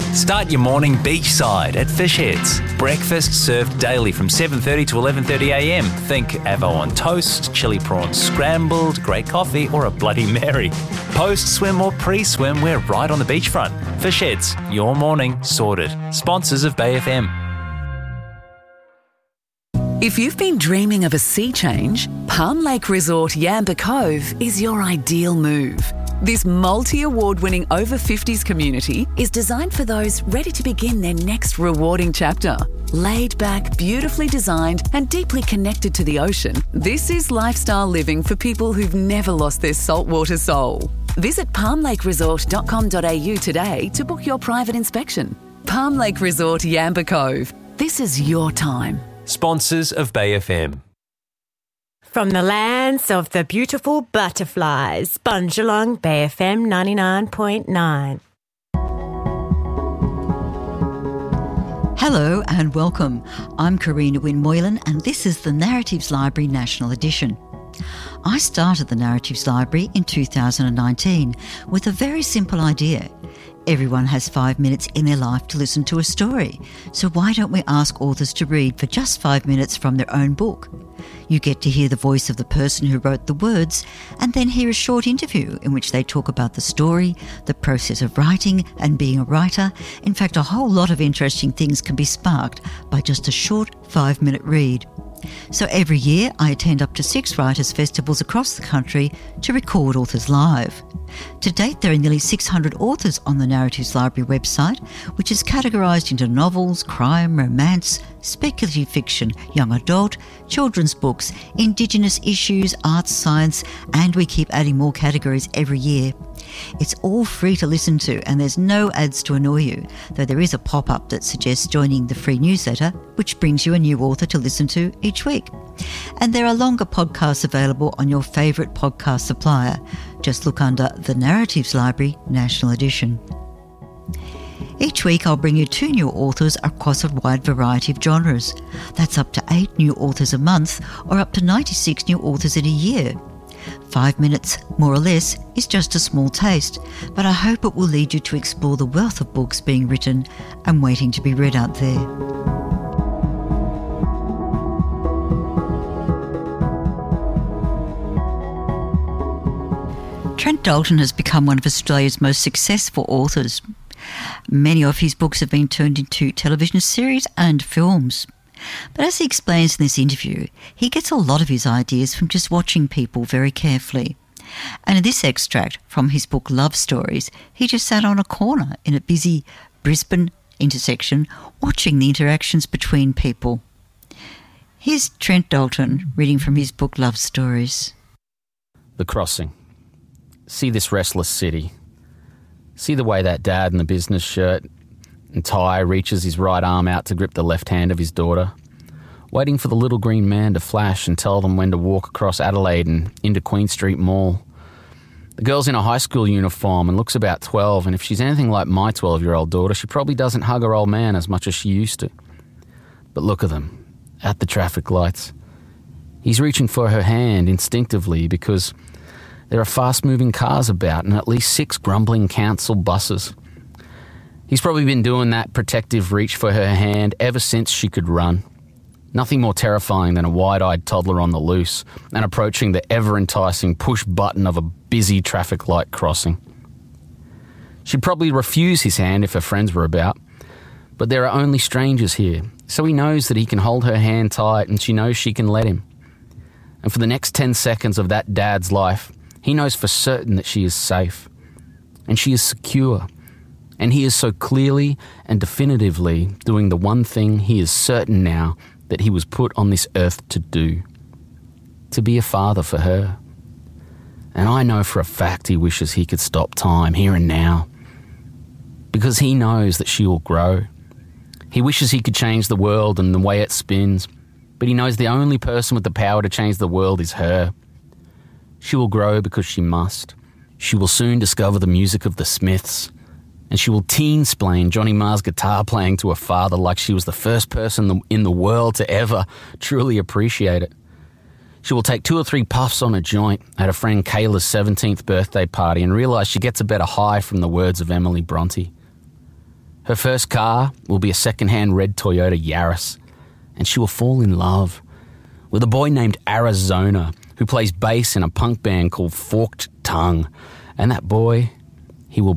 Start your morning beachside at Fish Heads. Breakfast served daily from 7:30 to 11:30am. Think avo on toast, chili prawns scrambled, great coffee or a Bloody Mary. Post-swim or pre-swim, we're right on the beachfront. Fish Heads, your morning sorted. Sponsors of Bay FM. If you've been dreaming of a sea change, Palm Lake Resort Yamba Cove is your ideal move. This multi-award-winning over-50s community is designed for those ready to begin their next rewarding chapter. Laid back, beautifully designed and deeply connected to the ocean, this is lifestyle living for people who've never lost their saltwater soul. Visit palmlakeresort.com.au today to book your private inspection. Palm Lake Resort Yamba Cove. This is your time. Sponsors of Bay FM. From the lands of the beautiful butterflies, Bunjalong Bay FM 99.9. Hello and welcome. I'm Karina Wynne Moylan and this is the Narratives Library National Edition. I started the Narratives Library in 2019 with a very simple idea. Everyone has 5 minutes in their life to listen to a story, so why don't we ask authors to read for just 5 minutes from their own book? You get to hear the voice of the person who wrote the words and then hear a short interview in which they talk about the story, the process of writing and being a writer. In fact, a whole lot of interesting things can be sparked by just a short 5-minute read. So every year I attend up to 6 writers' festivals across the country to record authors live. To date, there are nearly 600 authors on the Narratives Library website, which is categorised into novels, crime, romance, speculative fiction, young adult, children's books, Indigenous issues, arts, science, and we keep adding more categories every year. It's all free to listen to and there's no ads to annoy you, though there is a pop-up that suggests joining the free newsletter, which brings you a new author to listen to each week. And there are longer podcasts available on your favourite podcast supplier. Just look under the Narratives Library National Edition. Each week I'll bring you 2 new authors across a wide variety of genres. That's up to 8 new authors a month or up to 96 new authors in a year. 5 minutes, more or less, is just a small taste, but I hope it will lead you to explore the wealth of books being written and waiting to be read out there. Trent Dalton has become one of Australia's most successful authors. Many of his books have been turned into television series and films. But as he explains in this interview, he gets a lot of his ideas from just watching people very carefully. And in this extract from his book Love Stories, he just sat on a corner in a busy Brisbane intersection watching the interactions between people. Here's Trent Dalton reading from his book Love Stories. The Crossing. See this restless city. See the way that dad in the business shirt and tie reaches his right arm out to grip the left hand of his daughter, waiting for the little green man to flash and tell them when to walk across Adelaide and into Queen Street Mall. The girl's in a high school uniform and looks about 12, and if she's anything like my 12-year-old daughter, she probably doesn't hug her old man as much as she used to. But look at them, at the traffic lights. He's reaching for her hand instinctively because there are fast-moving cars about and at least 6 grumbling council buses. He's probably been doing that protective reach for her hand ever since she could run. Nothing more terrifying than a wide-eyed toddler on the loose and approaching the ever-enticing push button of a busy traffic light crossing. She'd probably refuse his hand if her friends were about, but there are only strangers here, so he knows that he can hold her hand tight and she knows she can let him. And for the next 10 seconds of that dad's life, he knows for certain that she is safe, and she is secure. And he is so clearly and definitively doing the one thing he is certain now that he was put on this earth to do. To be a father for her. And I know for a fact he wishes he could stop time here and now. Because he knows that she will grow. He wishes he could change the world and the way it spins. But he knows the only person with the power to change the world is her. She will grow because she must. She will soon discover the music of the Smiths. And she will teen-splain Johnny Marr's guitar playing to her father like she was the first person in the world to ever truly appreciate it. She will take 2 or 3 puffs on a joint at her friend Kayla's 17th birthday party and realise she gets a better high from the words of Emily Bronte. Her first car will be a second-hand red Toyota Yaris, and she will fall in love with a boy named Arizona who plays bass in a punk band called Forked Tongue. And that boy